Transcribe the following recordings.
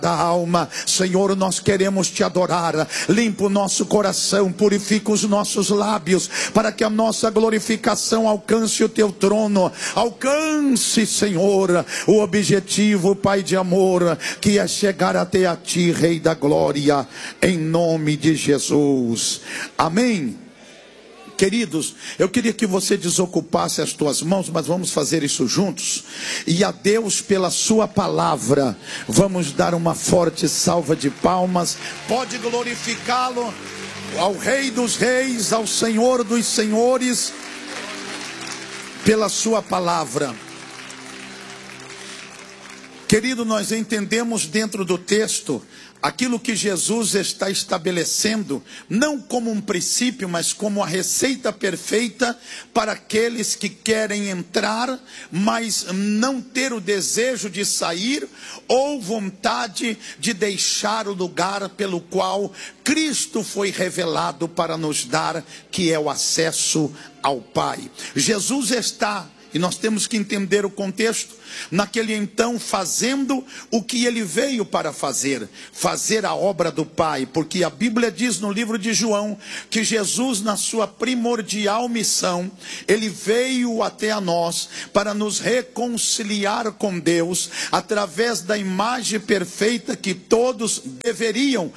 da alma. Senhor, nós queremos te adorar. Limpa o nosso coração, purifica os nossos lábios, para que a nossa glorificação alcance o teu trono. Alcance, Senhor, o objetivo, Pai de amor, que é chegar até a ti, Rei da glória, em nome de Jesus. Amém. Queridos, eu queria que você desocupasse as tuas mãos, mas vamos fazer isso juntos. E a Deus, pela sua palavra, vamos dar uma forte salva de palmas. Pode glorificá-lo, ao Rei dos reis, ao Senhor dos senhores, pela sua palavra. Querido, nós entendemos dentro do texto aquilo que Jesus está estabelecendo, não como um princípio, mas como a receita perfeita para aqueles que querem entrar, mas não ter o desejo de sair, ou vontade de deixar o lugar pelo qual Cristo foi revelado para nos dar, que é o acesso ao Pai. Jesus está, e nós temos que entender o contexto, naquele então fazendo o que ele veio para fazer, fazer a obra do Pai, porque a Bíblia diz no livro de João, que Jesus, na sua primordial missão, ele veio até a nós, para nos reconciliar com Deus, através da imagem perfeita que todos deveriam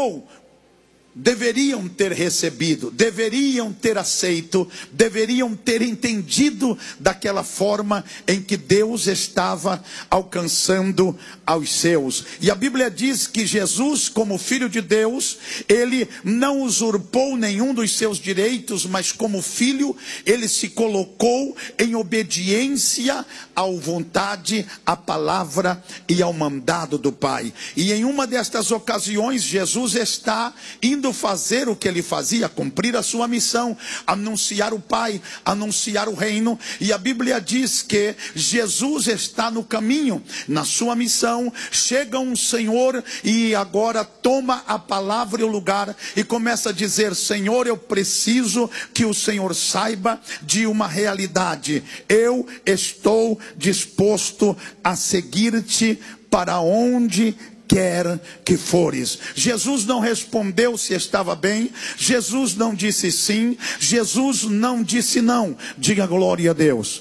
ter recebido, deveriam ter aceito, deveriam ter entendido daquela forma em que Deus estava alcançando aos seus. E a Bíblia diz que Jesus, como Filho de Deus, ele não usurpou nenhum dos seus direitos, mas como Filho, ele se colocou em obediência à vontade, à palavra e ao mandado do Pai. E em uma destas ocasiões, Jesus está indo fazer o que ele fazia, cumprir a sua missão, anunciar o Pai, anunciar o reino. E a Bíblia diz que Jesus está no caminho, na sua missão. Chega um Senhor e agora toma a palavra e o lugar e começa a dizer: Senhor, eu preciso que o Senhor saiba de uma realidade. Eu estou disposto a seguir-te para onde quer que fores. Jesus não respondeu se estava bem, Jesus não disse sim, Jesus não disse não. Diga glória a Deus.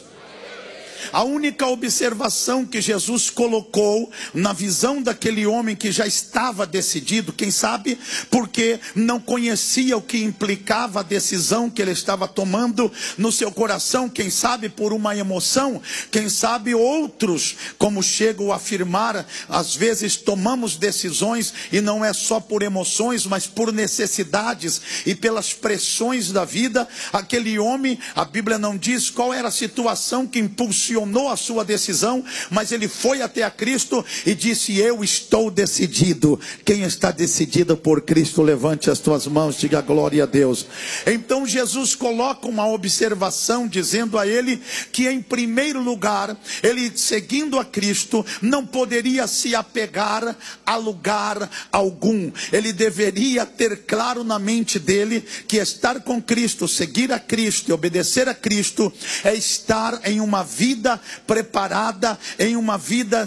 A única observação que Jesus colocou na visão daquele homem que já estava decidido, quem sabe porque não conhecia o que implicava a decisão que ele estava tomando no seu coração, quem sabe por uma emoção, quem sabe outros, como chegam a afirmar, às vezes tomamos decisões e não é só por emoções, mas por necessidades e pelas pressões da vida. Aquele homem, a Bíblia não diz qual era a situação que impulsionou a sua decisão, mas ele foi até a Cristo e disse: eu estou decidido. Quem está decidido por Cristo, levante as tuas mãos, diga glória a Deus. Então Jesus coloca uma observação, dizendo a ele que em primeiro lugar, ele seguindo a Cristo, não poderia se apegar a lugar algum. Ele deveria ter claro na mente dele que estar com Cristo, seguir a Cristo e obedecer a Cristo é estar em uma vida preparada, em uma vida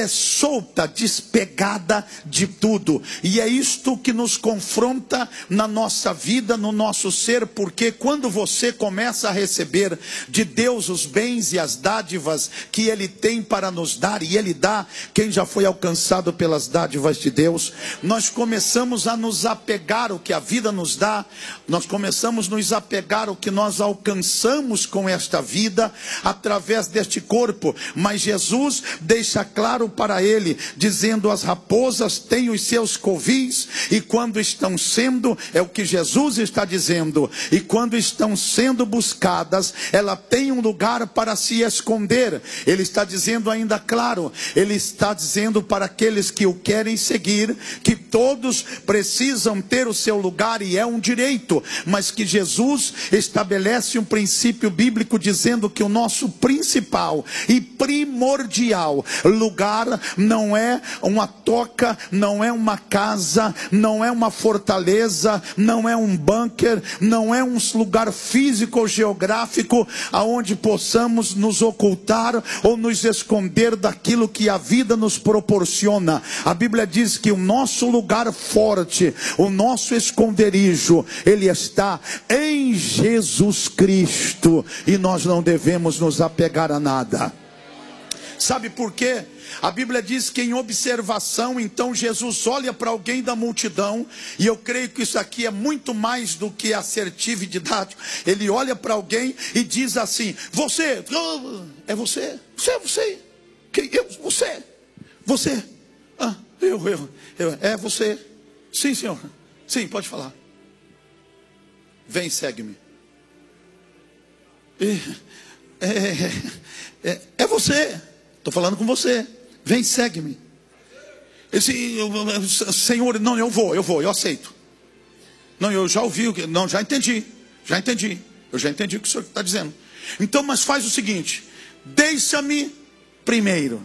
solta, despegada de tudo. E é isto que nos confronta na nossa vida, no nosso ser, porque quando você começa a receber de Deus os bens e as dádivas que Ele tem para nos dar, e Ele dá, quem já foi alcançado pelas dádivas de Deus, nós começamos a nos apegar ao que a vida nos dá, nós começamos a nos apegar ao que nós alcançamos com esta vida, através deste corpo. Mas Jesus deixa claro para ele, dizendo: as raposas têm os seus covis, e quando estão sendo, é o que Jesus está dizendo, e quando estão sendo buscadas, ela tem um lugar para se esconder. Ele está dizendo ainda claro, ele está dizendo para aqueles que o querem seguir, que todos precisam ter o seu lugar, e é um direito, mas que Jesus estabelece um princípio bíblico, dizendo que o nosso príncipe principal e primordial. Lugar não é uma toca, não é uma casa, não é uma fortaleza, não é um bunker, não é um lugar físico ou geográfico aonde possamos nos ocultar ou nos esconder daquilo que a vida nos proporciona. A Bíblia diz que o nosso lugar forte, o nosso esconderijo, ele está em Jesus Cristo, e nós não devemos nos apegar a nada. Sabe por quê? A Bíblia diz que em observação, então Jesus olha para alguém da multidão, e eu creio que isso aqui é muito mais do que assertivo e didático. Ele olha para alguém e diz assim: você, é você, você, é você, sim senhor, sim, pode falar, vem, segue-me. É você, estou falando com você, vem, segue-me. Senhor, não, eu aceito. Não, eu já ouvi, não, já entendi, eu já entendi o que o senhor está dizendo. Então, mas faz o seguinte: deixa-me primeiro,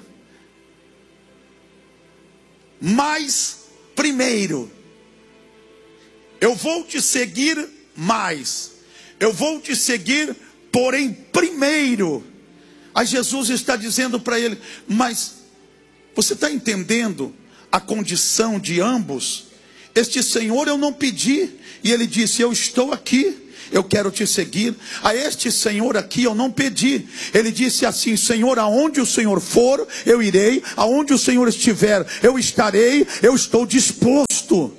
mas primeiro, eu vou te seguir mais, eu vou te seguir, porém primeiro. Aí Jesus está dizendo para ele: mas você está entendendo a condição de ambos? Este senhor eu não pedi, e ele disse: eu estou aqui, eu quero te seguir. A este senhor aqui eu não pedi, ele disse assim: Senhor, aonde o Senhor for, eu irei, aonde o Senhor estiver, eu estarei, eu estou disposto.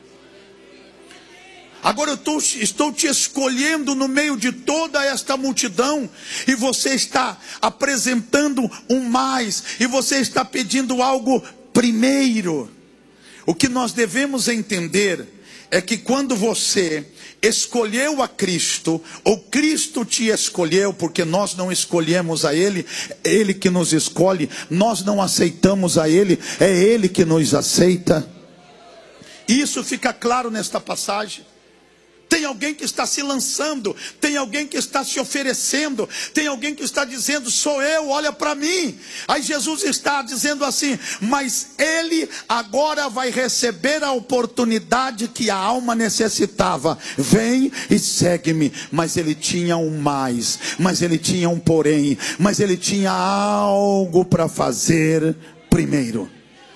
Agora eu estou te escolhendo no meio de toda esta multidão, e você está apresentando um mais, e você está pedindo algo primeiro. O que nós devemos entender é que quando você escolheu a Cristo, ou Cristo te escolheu, porque nós não escolhemos a Ele, é Ele que nos escolhe, nós não aceitamos a Ele, é Ele que nos aceita. Isso fica claro nesta passagem. Tem alguém que está se lançando, tem alguém que está se oferecendo, tem alguém que está dizendo: sou eu, olha para mim. Aí Jesus está dizendo assim: mas ele agora vai receber a oportunidade que a alma necessitava. Vem e segue-me. Mas ele tinha um mais, mas ele tinha um porém, mas ele tinha algo para fazer primeiro.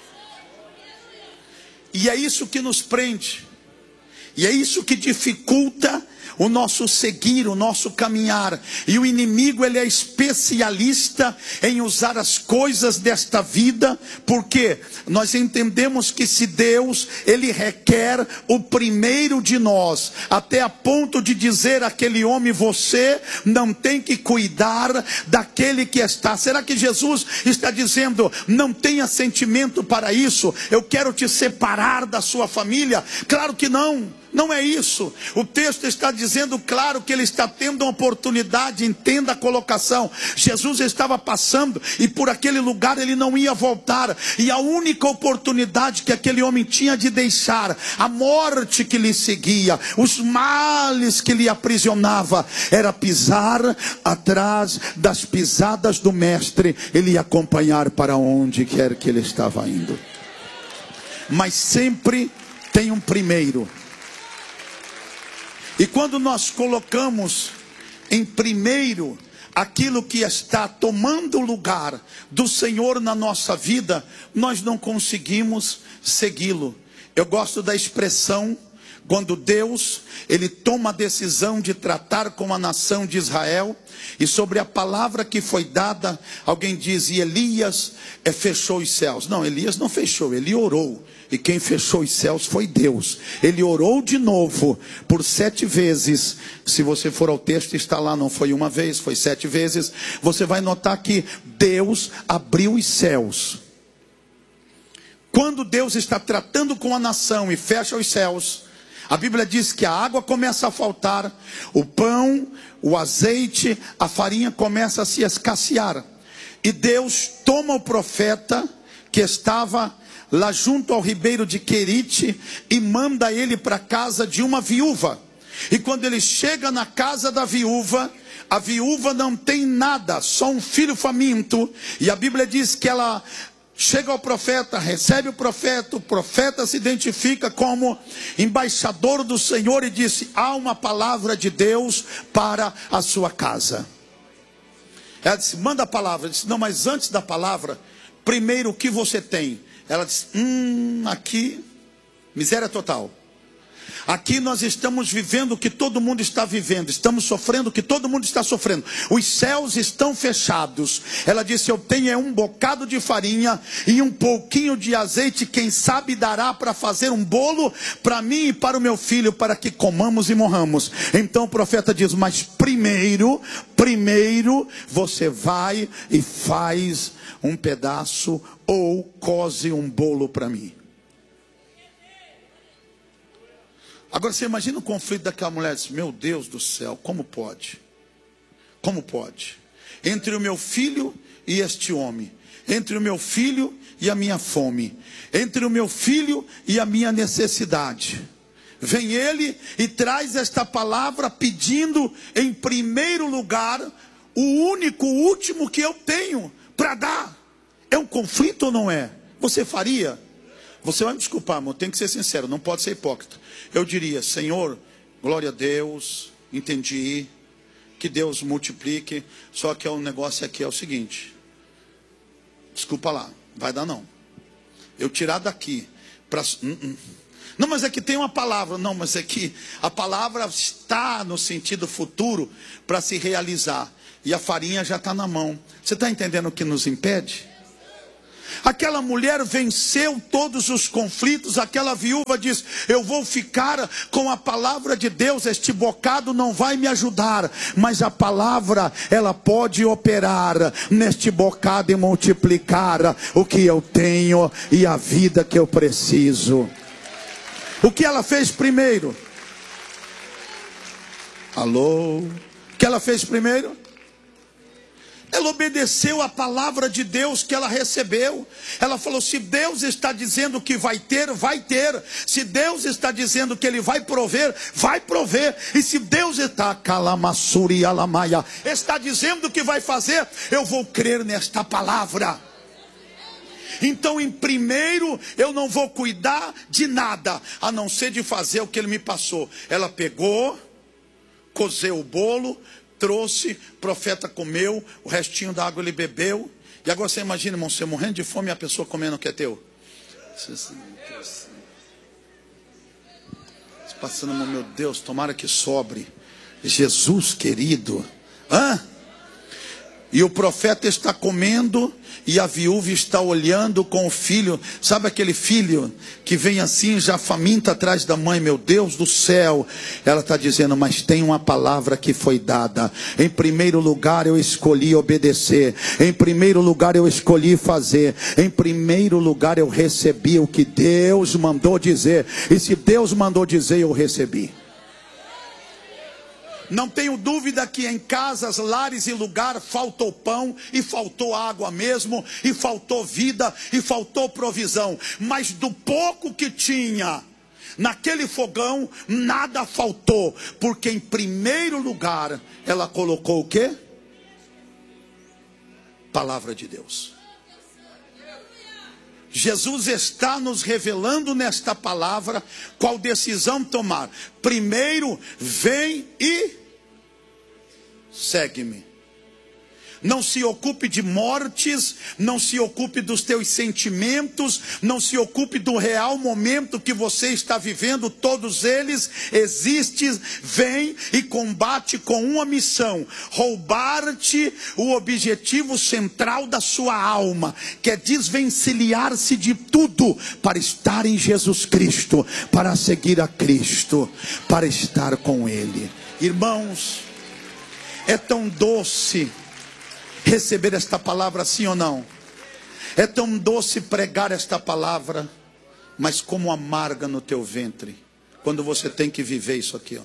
E é isso que nos prende. E é isso que dificulta o nosso seguir, o nosso caminhar. E o inimigo, ele é especialista em usar as coisas desta vida, porque nós entendemos que se Deus, ele requer o primeiro de nós, até a ponto de dizer àquele homem: você não tem que cuidar daquele que está. Será que Jesus está dizendo: não tenha sentimento para isso, eu quero te separar da sua família? Claro que não. Não é isso. O texto está dizendo claro que ele está tendo uma oportunidade. Entenda a colocação. Jesus estava passando, e por aquele lugar ele não ia voltar. E a única oportunidade que aquele homem tinha de deixar a morte que lhe seguia, os males que lhe aprisionava, era pisar atrás das pisadas do mestre. Ele ia acompanhar para onde quer que ele estava indo. Mas sempre tem um primeiro. E quando nós colocamos em primeiro aquilo que está tomando o lugar do Senhor na nossa vida, nós não conseguimos segui-lo. Eu gosto da expressão, quando Deus, ele toma a decisão de tratar com a nação de Israel, e sobre a palavra que foi dada, alguém diz: e Elias fechou os céus. Não, Elias não fechou, ele orou. E quem fechou os céus foi Deus. Ele orou de novo por 7 vezes. Se você for ao texto, está lá, não foi uma vez, foi 7 vezes. Você vai notar que Deus abriu os céus. Quando Deus está tratando com a nação e fecha os céus, a Bíblia diz que a água começa a faltar, o pão, o azeite, a farinha começa a se escassear. E Deus toma o profeta que estava lá junto ao ribeiro de Querite e manda ele para a casa de uma viúva. E quando ele chega na casa da viúva, a viúva não tem nada, só um filho faminto. E a Bíblia diz que ela chega ao profeta, recebe o profeta se identifica como embaixador do Senhor e disse: há uma palavra de Deus para a sua casa. Ela disse: manda a palavra. Ele disse: não, mas antes da palavra, primeiro o que você tem? Ela disse: aqui, miséria total. Aqui nós estamos vivendo o que todo mundo está vivendo. Estamos sofrendo o que todo mundo está sofrendo. Os céus estão fechados. Ela disse: eu tenho um bocado de farinha e um pouquinho de azeite. Quem sabe dará para fazer um bolo para mim e para o meu filho, para que comamos e morramos. Então o profeta diz: mas primeiro você vai e faz um pedaço ou coze um bolo para mim. Agora você imagina o conflito daquela mulher. Diz: meu Deus do céu, como pode? Como pode? Entre o meu filho e este homem, entre o meu filho e a minha fome, entre o meu filho e a minha necessidade, vem ele e traz esta palavra pedindo em primeiro lugar o único, o último que eu tenho para dar. É um conflito ou não é? Você faria? Você vai me desculpar, irmão, tem que ser sincero, não pode ser hipócrita. Eu diria: Senhor, glória a Deus, entendi, que Deus multiplique. Só que o negócio aqui é o seguinte, desculpa lá, vai dar não. Eu tirar daqui para... Não, mas é que tem uma palavra. Não, mas é que a palavra está no sentido futuro para se realizar. E a farinha já está na mão. Você está entendendo o que nos impede? Aquela mulher venceu todos os conflitos. Aquela viúva diz: eu vou ficar com a palavra de Deus. Este bocado não vai me ajudar, mas a palavra, ela pode operar neste bocado e multiplicar o que eu tenho e a vida que eu preciso. O que ela fez primeiro? Alô? O que ela fez primeiro? Ela obedeceu a palavra de Deus que ela recebeu. Ela falou: se Deus está dizendo que vai ter, vai ter. Se Deus está dizendo que Ele vai prover, vai prover. E se Deus está dizendo que vai fazer, eu vou crer nesta palavra. Então, em primeiro, eu não vou cuidar de nada, a não ser de fazer o que Ele me passou. Ela pegou, cozeu o bolo, trouxe, o profeta comeu, o restinho da água ele bebeu. E agora você imagina, irmão, você morrendo de fome e a pessoa comendo o que é teu. Passando, meu Deus, tomara que sobre. Jesus querido. E o profeta está comendo e a viúva está olhando com o filho. Sabe aquele filho que vem assim, já faminto atrás da mãe? Meu Deus do céu. Ela está dizendo: mas tem uma palavra que foi dada. Em primeiro lugar eu escolhi obedecer. Em primeiro lugar eu escolhi fazer. Em primeiro lugar eu recebi o que Deus mandou dizer. E se Deus mandou dizer, eu recebi. Não tenho dúvida que em casas, lares e lugar faltou pão e faltou água mesmo, e faltou vida e faltou provisão. Mas do pouco que tinha naquele fogão, nada faltou, porque em primeiro lugar ela colocou o quê? Palavra de Deus. Jesus está nos revelando nesta palavra qual decisão tomar. Primeiro, vem e segue-me. Não se ocupe de mortes, não se ocupe dos teus sentimentos, não se ocupe do real momento que você está vivendo. Todos eles existem. Vem e combate com uma missão: roubar-te o objetivo central da sua alma, que é desvencilhar-se de tudo para estar em Jesus Cristo, para seguir a Cristo, para estar com Ele. Irmãos, é tão doce receber esta palavra, sim ou não? É tão doce pregar esta palavra, mas como amarga no teu ventre, quando você tem que viver isso aqui, ó.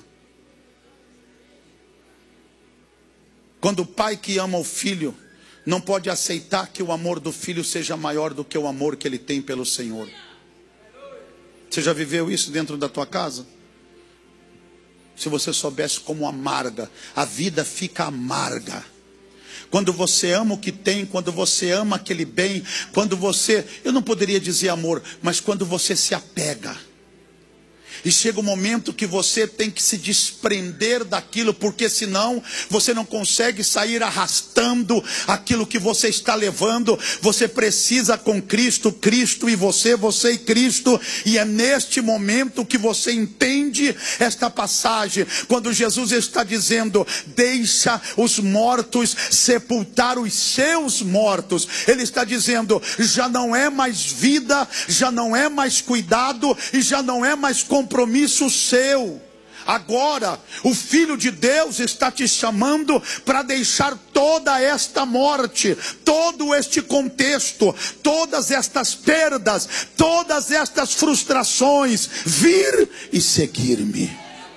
Quando o pai que ama o filho não pode aceitar que o amor do filho seja maior do que o amor que ele tem pelo Senhor. Você já viveu isso dentro da tua casa? Se você soubesse como amarga, a vida fica amarga. Quando você ama o que tem, quando você ama aquele bem, quando você, eu não poderia dizer amor, mas quando você se apega. E chega um momento que você tem que se desprender daquilo, porque senão você não consegue sair arrastando aquilo que você está levando. Você precisa com Cristo, Cristo e você e Cristo. E é neste momento que você entende esta passagem, quando Jesus está dizendo: deixa os mortos sepultar os seus mortos. Ele está dizendo: já não é mais vida, já não é mais cuidado e já não é mais compromisso seu. Agora o Filho de Deus está te chamando para deixar toda esta morte, todo este contexto, todas estas perdas, todas estas frustrações, vir e seguir-me.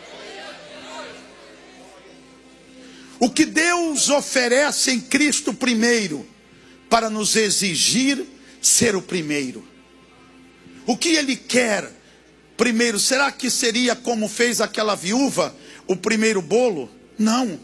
O que Deus oferece em Cristo primeiro, para nos exigir ser o primeiro. O que Ele quer primeiro? Será que seria como fez aquela viúva, o primeiro bolo? Não.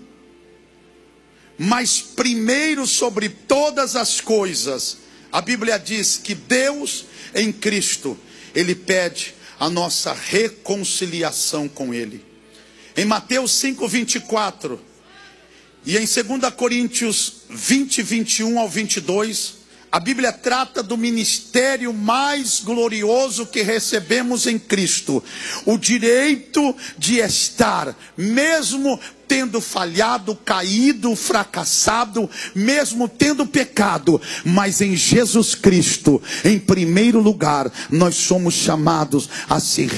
Mas primeiro sobre todas as coisas, a Bíblia diz que Deus em Cristo, Ele pede a nossa reconciliação com Ele. Em Mateus 5:24 e em 2 Coríntios 20, 21 ao 22, a Bíblia trata do ministério mais glorioso que recebemos em Cristo. O direito de estar, mesmo tendo falhado, caído, fracassado, mesmo tendo pecado, mas em Jesus Cristo, em primeiro lugar, nós somos chamados a se